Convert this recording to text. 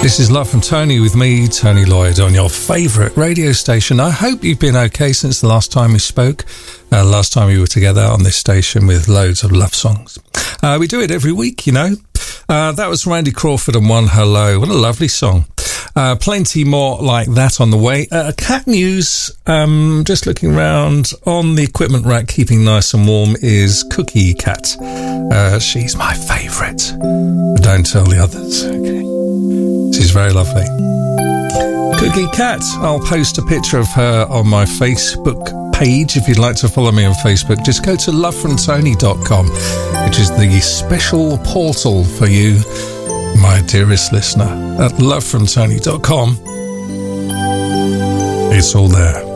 This is Love from Tony with me, Tony Lloyd, on your favourite radio station. I hope you've been okay since the last time we spoke. Last time we were together on this station with loads of love songs. We do it every week, you know. That was Randy Crawford and One Hello. What a lovely song. Plenty more like that on the way. Cat news, just looking around on the equipment rack, keeping nice and warm, is Cookie Cat. She's my favourite. But don't tell the others, okay? She's very lovely. Cookie Cat. I'll post a picture of her on my Facebook page. If you'd like to follow me on Facebook, just go to lovefromtony.com, which is the special portal for you, my dearest listener. At lovefromtony.com, it's all there.